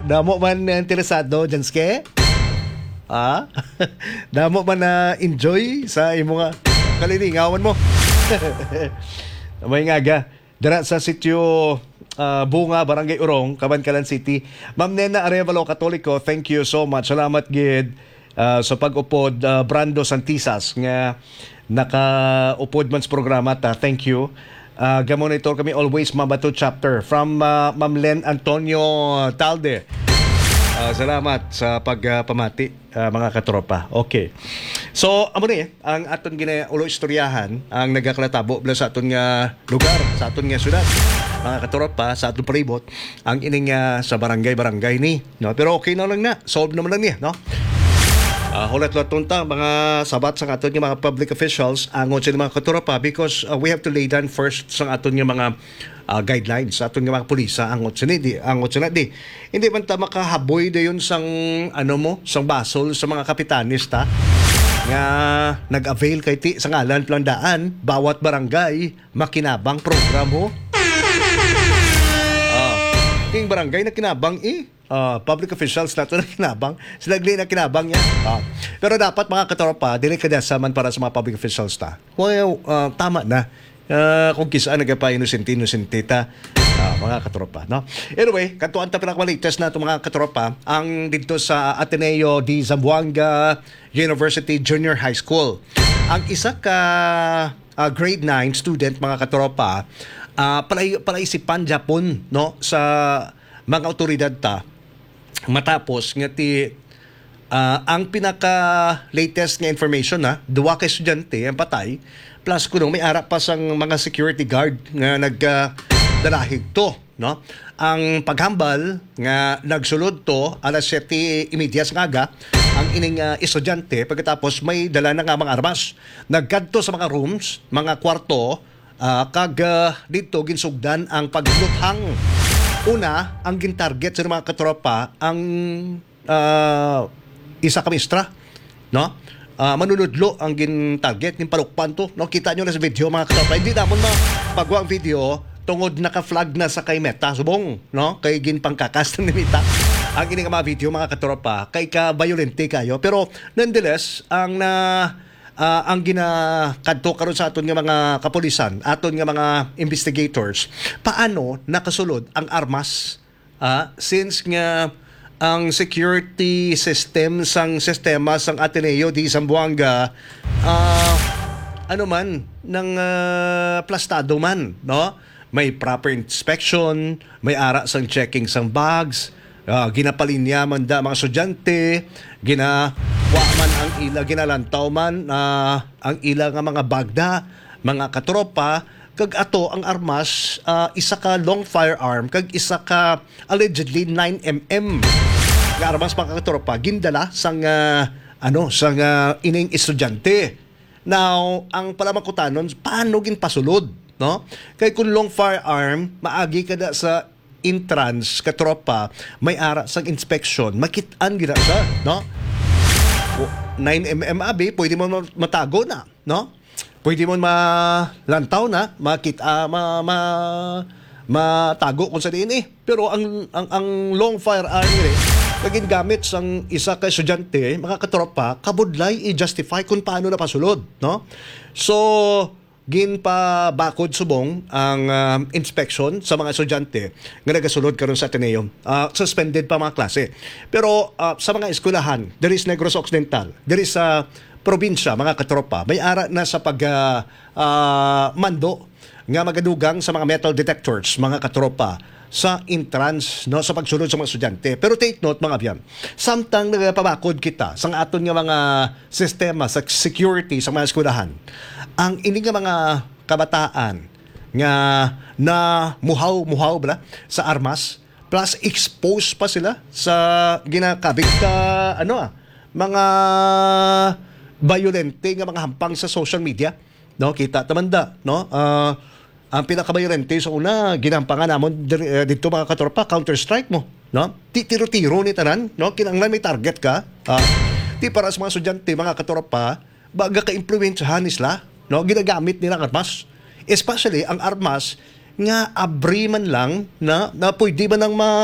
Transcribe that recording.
Damo man na interesado, Janske? Ah? Damo man na enjoy sa imo nga kalilingawan mo. May ngaga. Dara sa sitio Bunga, Barangay Urong, Cabancalan City. Ma'am Nena Arevalo Katoliko, thank you so much. Salamat gid sa pag-upod Brando Santisas nga naka-upod man sa programa ta. Thank you. Gamonitor kami always Mabato chapter from Ma'am Len Antonio Talde. Salamat sa pagpamati mga katropa. Okay. So, amo ni ang aton ginaulo istoryahan ang nagaklatabo sa aton nga lugar, sa aton nga syudad. Mga katropa sa aton palibot ang ining sa barangay ni, no? Pero okay na lang na. Solve naman lang niya, no? Hulat-lat tunta mga sabat sa aton nga mga public officials angon sa mga katropa because we have to lay down first sa aton nga mga guidelines sa aton nga mga pulisa angot sa di hindi man ta makahaboy dayon sang sang basol sa mga kapitanista nga nag-avail kay ti sa ngalan plandaan bawat barangay makinabang program ho. Ting barangay na kinabang public officials na ito na kinabang. Sila na kinabang yan. Pero dapat mga katropa, dili kadasaman para sa mga public officials ta. Well, tama na. Kung kisaan nagapa inusinti ta mga katropa, no? Anyway, kantuan ta pinakaligtas na ito mga katropa ang dito sa Ateneo de Zamboanga University Junior High School. Ang isa ka grade 9 student mga katropa palaisipan Japon, no, sa mga otoridad ta matapos nga ti ang pinaka latest nga information duwa ka estudyante ang patay plus kuno may ara pa sang mga security guard nga nagdalahig to, no. Ang paghambal nga nagsulod to alas 7:30 sa ngaga ang ining estudyante pagkatapos may dala na nga mga armas nagkadto sa mga rooms, mga kwarto kag dito ginsugdan ang pagluthang. Una, ang gintarget sa mga katropa ang isa ka mistra, no? Manunudlo ang gintarget ng palukpan to, no? Kita nyo na sa video mga katropa. Hindi naman mapagwa ang video tungod naka-flag na sa kay Meta subong, no? Kay ginpangkakas ng Meta. Ang ining mga video mga katropa kay ka-violente kayo, pero nonetheless ang ginakadto karon sa aton nga mga kapulisan, aton nga mga investigators, paano nakasulod ang armas since nga ang security system sang sistema sang Ateneo de Zamboanga ng plastado man, no? May proper inspection, may ara sang checking sang bags, ginapalinya man da mga estudyante, ginawa man ang ila, ginalantaw man ang ila nga mga bagda, mga katropa, kag ato ang armas, isa ka long firearm, kag isa ka allegedly 9mm nga armas mga katropa, gindala sang sang ining estudyante. Now, ang palamangkutanon, paano ginpasulod, no? Kay kung long firearm, maagi kada sa entrance katropa may ara sang inspection makit-an gina siya, no? 9mm abi pwede mo matago na, no? Pwede mo malantaw na matago kung sa diin pero ang long firearm kagin gamit sang isa ka estudyante mga katropa kabudlay i-justify kung paano napasulod, no? So ginpabakod subong ang inspection sa mga estudyante nga nagasulod karon sa Ateneo. Suspended pa mga klase. Pero sa mga eskwelahan, there is Negros Occidental, there is probinsya, mga katropa, may ara na sa mando nga magadugang sa mga metal detectors, mga katropa, sa entrance, no, sa pagsulod sa mga estudyante. Pero take note mga biyan, samtang nagpabakod kita sa aton nga mga sistema sa security sa mga eskwelahan, ang ini nga mga kabataan nga na muhaw bala sa armas plus expose pa sila sa ginakabig ka mga violente nga mga hampang sa social media, no? Kita tamanda, no? Ang pinakabayolente sa una ginampangan namon dito mga katropa, Counter-Strike mo, no? Tiro-tiro ni tanan, no? Kinahanglan may target ka. Ti para sa mga estudyante, mga katropa, baga ka-impluwensyahan nila, no? Ginagamit nila ang armas. Especially ang armas nga abri man lang na pwede man nang